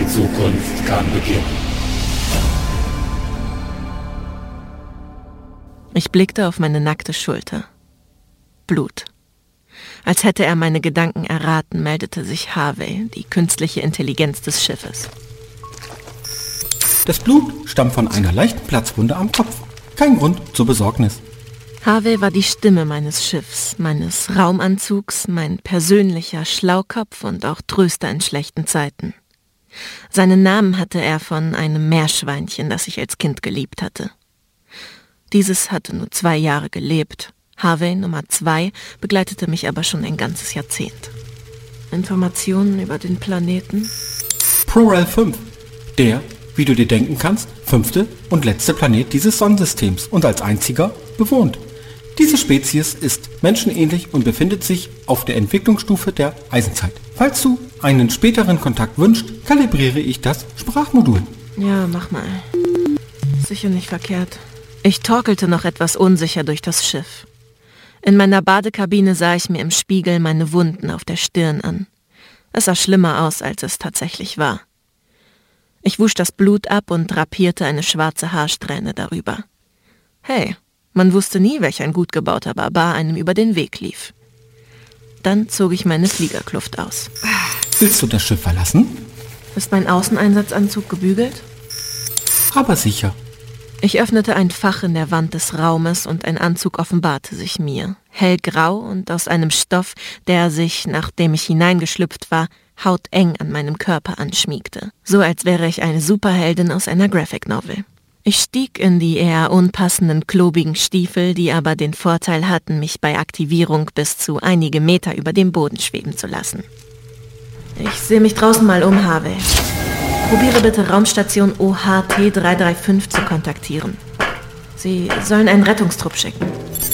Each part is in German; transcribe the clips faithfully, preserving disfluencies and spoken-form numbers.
Die Zukunft kann beginnen. Ich blickte auf meine nackte Schulter. Blut. Als hätte er meine Gedanken erraten, meldete sich Harvey, die künstliche Intelligenz des Schiffes. Das Blut stammt von einer leichten Platzwunde am Kopf. Kein Grund zur Besorgnis. Harvey war die Stimme meines Schiffs, meines Raumanzugs, mein persönlicher Schlaukopf und auch Tröster in schlechten Zeiten. Seinen Namen hatte er von einem Meerschweinchen, das ich als Kind geliebt hatte. Dieses hatte nur zwei Jahre gelebt. Harvey, Nummer zwei, begleitete mich aber schon ein ganzes Jahrzehnt. Informationen über den Planeten? Proral fünf. Der, wie du dir denken kannst, fünfte und letzte Planet dieses Sonnensystems und als einziger bewohnt. Diese Spezies ist menschenähnlich und befindet sich auf der Entwicklungsstufe der Eisenzeit. Falls du einen späteren Kontakt wünschst, kalibriere ich das Sprachmodul. Ja, mach mal. Sicher nicht verkehrt. Ich torkelte noch etwas unsicher durch das Schiff. In meiner Badekabine sah ich mir im Spiegel meine Wunden auf der Stirn an. Es sah schlimmer aus, als es tatsächlich war. Ich wusch das Blut ab und drapierte eine schwarze Haarsträhne darüber. Hey, man wusste nie, welch ein gut gebauter Barbar einem über den Weg lief. Dann zog ich meine Fliegerkluft aus. Willst du das Schiff verlassen? Ist mein Außeneinsatzanzug gebügelt? Aber sicher. Ich öffnete ein Fach in der Wand des Raumes und ein Anzug offenbarte sich mir. Hellgrau und aus einem Stoff, der sich, nachdem ich hineingeschlüpft war, hauteng an meinem Körper anschmiegte. So als wäre ich eine Superheldin aus einer Graphic Novel. Ich stieg in die eher unpassenden, klobigen Stiefel, die aber den Vorteil hatten, mich bei Aktivierung bis zu einige Meter über dem Boden schweben zu lassen. Ich sehe mich draußen mal um, Harvey. Probiere bitte Raumstation O H T drei drei fünf zu kontaktieren. Sie sollen einen Rettungstrupp schicken.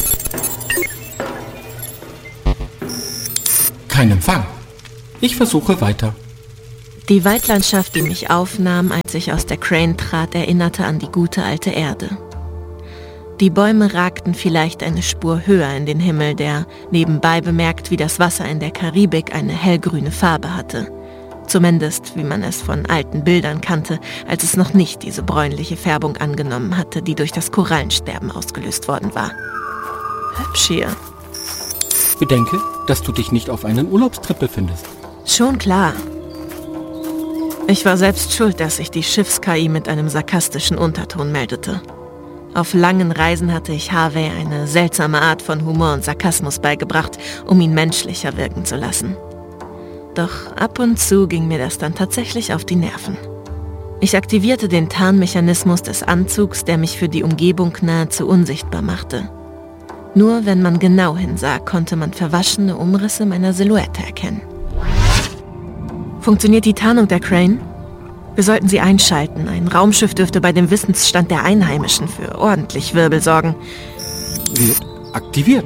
Kein Empfang. Ich versuche weiter. Die Waldlandschaft, die mich aufnahm, als ich aus der Crane trat, erinnerte an die gute alte Erde. Die Bäume ragten vielleicht eine Spur höher in den Himmel, der, nebenbei bemerkt, wie das Wasser in der Karibik eine hellgrüne Farbe hatte. Zumindest, wie man es von alten Bildern kannte, als es noch nicht diese bräunliche Färbung angenommen hatte, die durch das Korallensterben ausgelöst worden war. Hübsch hier. Bedenke, dass du dich nicht auf einen Urlaubstrip befindest. Schon klar. Ich war selbst schuld, dass sich die Schiffs-K I mit einem sarkastischen Unterton meldete. Auf langen Reisen hatte ich Harvey eine seltsame Art von Humor und Sarkasmus beigebracht, um ihn menschlicher wirken zu lassen. Doch ab und zu ging mir das dann tatsächlich auf die Nerven. Ich aktivierte den Tarnmechanismus des Anzugs, der mich für die Umgebung nahezu unsichtbar machte. Nur wenn man genau hinsah, konnte man verwaschene Umrisse meiner Silhouette erkennen. Funktioniert die Tarnung der Crane? Wir sollten sie einschalten. Ein Raumschiff dürfte bei dem Wissensstand der Einheimischen für ordentlich Wirbel sorgen. Wird aktiviert.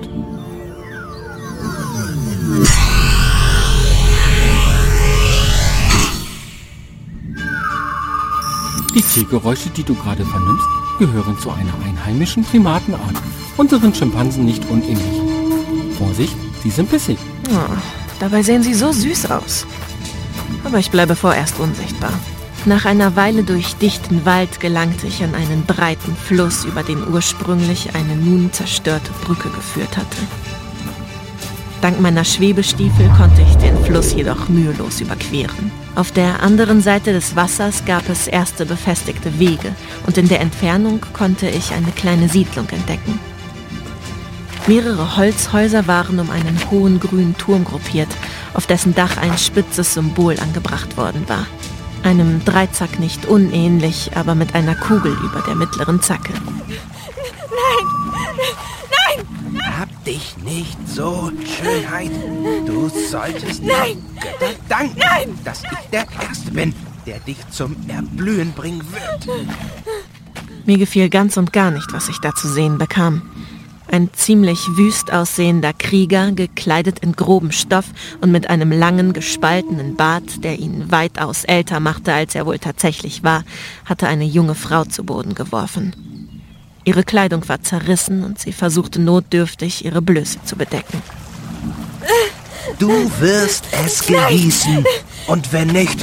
Die Tiergeräusche, die du gerade vernimmst, gehören zu einer einheimischen Primatenart. Unseren Schimpansen nicht unähnlich. Vorsicht, sie sind bissig. Oh, dabei sehen sie so süß aus. Aber ich bleibe vorerst unsichtbar. Nach einer Weile durch dichten Wald gelangte ich an einen breiten Fluss, über den ursprünglich eine nun zerstörte Brücke geführt hatte. Dank meiner Schwebestiefel konnte ich den Fluss jedoch mühelos überqueren. Auf der anderen Seite des Wassers gab es erste befestigte Wege und in der Entfernung konnte ich eine kleine Siedlung entdecken. Mehrere Holzhäuser waren um einen hohen grünen Turm gruppiert, auf dessen Dach ein spitzes Symbol angebracht worden war. Einem Dreizack nicht unähnlich, aber mit einer Kugel über der mittleren Zacke. Nein! Nein! Hab dich nicht so, Schönheit. Du solltest Nein! Götter danken, Nein! dass ich der Erste bin, der dich zum Erblühen bringen wird. Mir gefiel ganz und gar nicht, was ich da zu sehen bekam. Ein ziemlich wüst aussehender Krieger, gekleidet in grobem Stoff und mit einem langen, gespaltenen Bart, der ihn weitaus älter machte, als er wohl tatsächlich war, hatte eine junge Frau zu Boden geworfen. Ihre Kleidung war zerrissen und sie versuchte notdürftig, ihre Blöße zu bedecken. Du wirst es genießen. Und wenn nicht,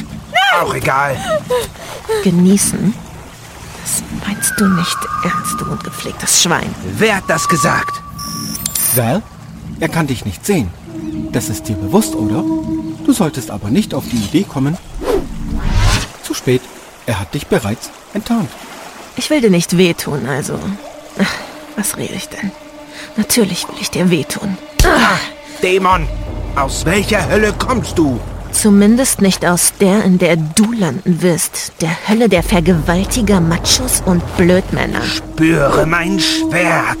Auch egal. Genießen? Das meinst du nicht ernst, du ungepflegtes Schwein. Wer hat das gesagt? Val, er kann dich nicht sehen. Das ist dir bewusst, oder? Du solltest aber nicht auf die Idee kommen. Zu spät. Er hat dich bereits enttarnt. Ich will dir nicht wehtun, also... Ach, was rede ich denn? Natürlich will ich dir wehtun. Ah, Dämon! Aus welcher Hölle kommst du? Zumindest nicht aus der, in der du landen wirst. Der Hölle der Vergewaltiger, Machos und Blödmänner. Spüre mein Schwert!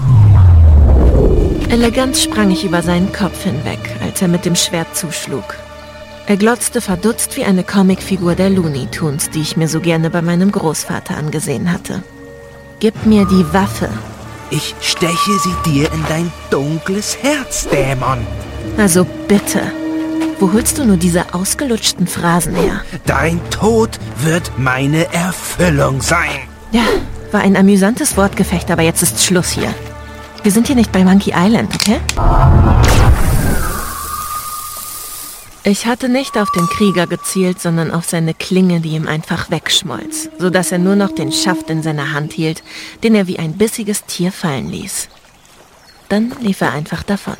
Elegant sprang ich über seinen Kopf hinweg, als er mit dem Schwert zuschlug. Er glotzte verdutzt wie eine Comicfigur der Looney Tunes, die ich mir so gerne bei meinem Großvater angesehen hatte. Gib mir die Waffe. Ich steche sie dir in dein dunkles Herz, Dämon. Also bitte. Wo holst du nur diese ausgelutschten Phrasen her? Dein Tod wird meine Erfüllung sein. Ja, war ein amüsantes Wortgefecht, aber jetzt ist Schluss hier. Wir sind hier nicht bei Monkey Island, okay? Ich hatte nicht auf den Krieger gezielt, sondern auf seine Klinge, die ihm einfach wegschmolz, sodass er nur noch den Schaft in seiner Hand hielt, den er wie ein bissiges Tier fallen ließ. Dann lief er einfach davon.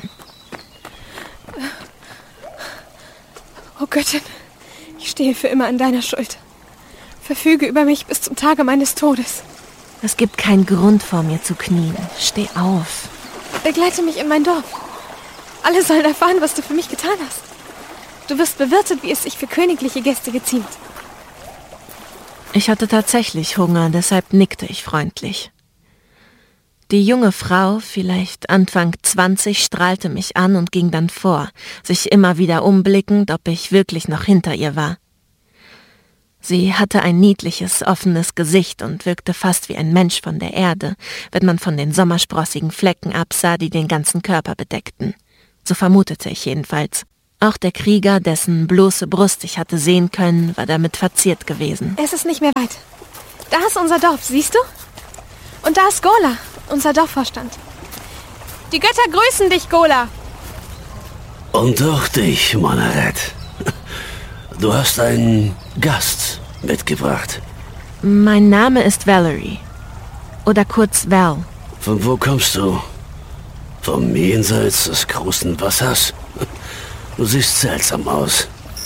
Oh Göttin, ich stehe für immer an deiner Schuld. Verfüge über mich bis zum Tage meines Todes. Es gibt keinen Grund, vor mir zu knien. Steh auf. Begleite mich in mein Dorf. Alle sollen erfahren, was du für mich getan hast. Du wirst bewirtet, wie es sich für königliche Gäste geziemt. Ich hatte tatsächlich Hunger, deshalb nickte ich freundlich. Die junge Frau, vielleicht Anfang zwanzig, strahlte mich an und ging dann vor, sich immer wieder umblickend, ob ich wirklich noch hinter ihr war. Sie hatte ein niedliches, offenes Gesicht und wirkte fast wie ein Mensch von der Erde, wenn man von den sommersprossigen Flecken absah, die den ganzen Körper bedeckten. So vermutete ich jedenfalls. Auch der Krieger, dessen bloße Brust ich hatte sehen können, war damit verziert gewesen. Es ist nicht mehr weit. Da ist unser Dorf, siehst du? Und da ist Gola, unser Dorfvorstand. Die Götter grüßen dich, Gola. Und auch dich, Monareth. Du hast einen Gast mitgebracht. Mein Name ist Valerie. Oder kurz Val. Von wo kommst du? Vom Jenseits des großen Wassers? Du siehst seltsam aus.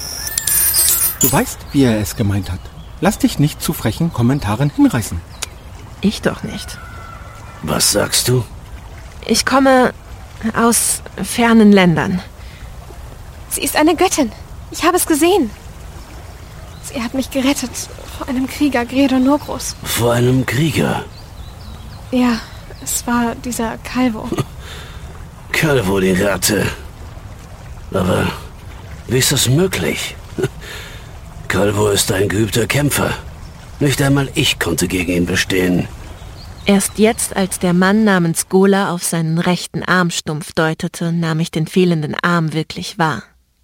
Du weißt, wie er es gemeint hat. Lass dich nicht zu frechen Kommentaren hinreißen. Ich doch nicht. Was sagst du? Ich komme aus fernen Ländern. Sie ist eine Göttin. Ich habe es gesehen. Sie hat mich gerettet vor einem Krieger, Gredo Nogros. Vor einem Krieger? Ja, es war dieser Calvo. Calvo, die Ratte. Aber wie ist das möglich? Calvo ist ein geübter Kämpfer. Nicht einmal ich konnte gegen ihn bestehen. Erst jetzt, als der Mann namens Gola auf seinen rechten Arm stumpf deutete, nahm ich den fehlenden Arm wirklich wahr.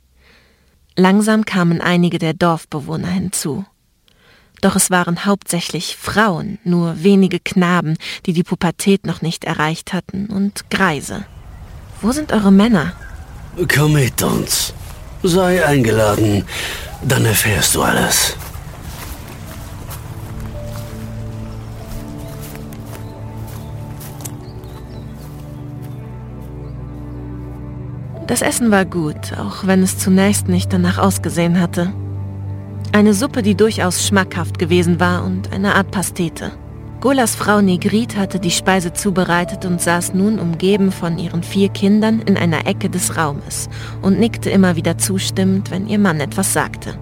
Langsam kamen einige der Dorfbewohner hinzu. Doch es waren hauptsächlich Frauen, nur wenige Knaben, die die Pubertät noch nicht erreicht hatten, und Greise. Wo sind eure Männer? Komm mit uns. Sei eingeladen, dann erfährst du alles. Das Essen war gut, auch wenn es zunächst nicht danach ausgesehen hatte. Eine Suppe, die durchaus schmackhaft gewesen war, und eine Art Pastete. Golas Frau Negrit hatte die Speise zubereitet und saß nun umgeben von ihren vier Kindern in einer Ecke des Raumes und nickte immer wieder zustimmend, wenn ihr Mann etwas sagte.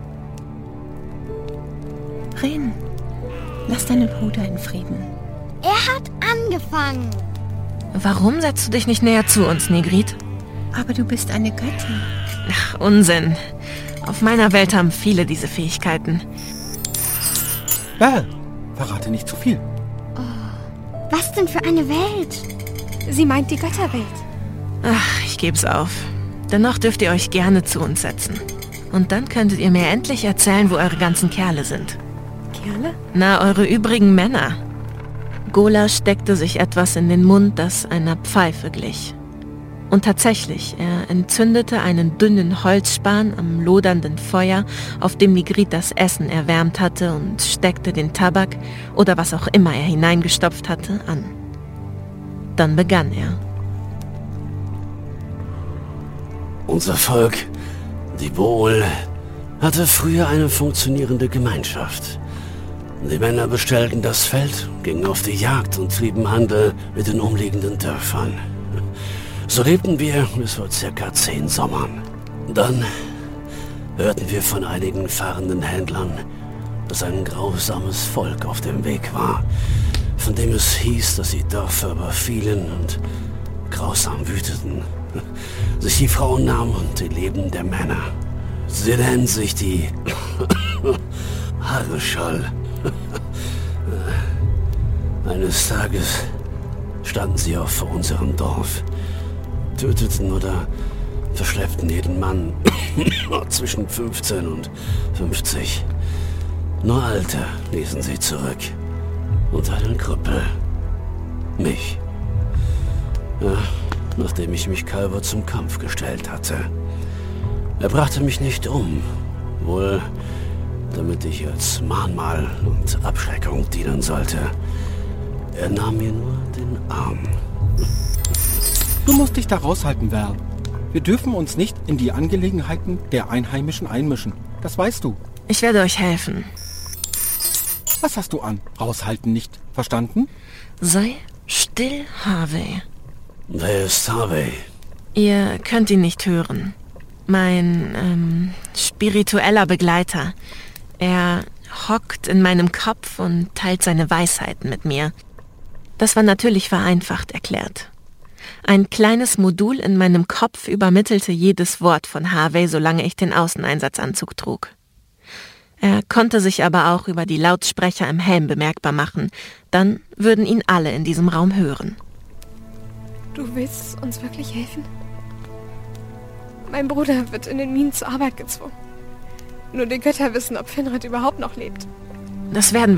Ren, lass deinen Bruder in Frieden. Er hat angefangen. Warum setzt du dich nicht näher zu uns, Negrit? Aber du bist eine Göttin. Ach, Unsinn. Auf meiner Welt haben viele diese Fähigkeiten. Val, verrate nicht zu viel. Was denn für eine Welt? Sie meint die Götterwelt. Ach, ich geb's auf. Dennoch dürft ihr euch gerne zu uns setzen. Und dann könntet ihr mir endlich erzählen, wo eure ganzen Kerle sind. Kerle? Na, eure übrigen Männer. Gola steckte sich etwas in den Mund, das einer Pfeife glich. Und tatsächlich, er entzündete einen dünnen Holzspan am lodernden Feuer, auf dem Nigrit das Essen erwärmt hatte, und steckte den Tabak oder was auch immer er hineingestopft hatte, an. Dann begann er. Unser Volk, die Bool, hatte früher eine funktionierende Gemeinschaft. Die Männer bestellten das Feld, gingen auf die Jagd und trieben Handel mit den umliegenden Dörfern. So lebten wir bis vor circa zehn Sommern. Dann hörten wir von einigen fahrenden Händlern, dass ein grausames Volk auf dem Weg war, von dem es hieß, dass sie Dörfer überfielen und grausam wüteten, sich die Frauen nahmen und die Leben der Männer. Sie nennen sich die Hareschall. Eines Tages standen sie auch vor unserem Dorf, töteten oder verschleppten jeden Mann zwischen fünfzehn und fünfzig. Nur Alte ließen sie zurück und einen Krüppel. Mich. Ja, nachdem ich mich Calvor zum Kampf gestellt hatte. Er brachte mich nicht um, wohl damit ich als Mahnmal und Abschreckung dienen sollte. Er nahm mir nur den Arm. Du musst dich da raushalten, Val. Wir dürfen uns nicht in die Angelegenheiten der Einheimischen einmischen. Das weißt du. Ich werde euch helfen. Was hast du an? Raushalten nicht. Verstanden? Sei still, Harvey. Wer ist Harvey? Ihr könnt ihn nicht hören. Mein ähm, spiritueller Begleiter. Er hockt in meinem Kopf und teilt seine Weisheiten mit mir. Das war natürlich vereinfacht erklärt. Ein kleines Modul in meinem Kopf übermittelte jedes Wort von Harvey, solange ich den Außeneinsatzanzug trug. Er konnte sich aber auch über die Lautsprecher im Helm bemerkbar machen. Dann würden ihn alle in diesem Raum hören. Du willst uns wirklich helfen? Mein Bruder wird in den Minen zur Arbeit gezwungen. Nur die Götter wissen, ob Finrod überhaupt noch lebt. Das werden wir